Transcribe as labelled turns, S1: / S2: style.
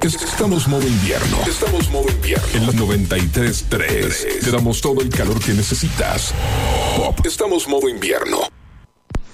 S1: Estamos modo invierno. Estamos modo invierno. En la 93.3 te damos todo el calor que necesitas. Pop. Estamos modo invierno.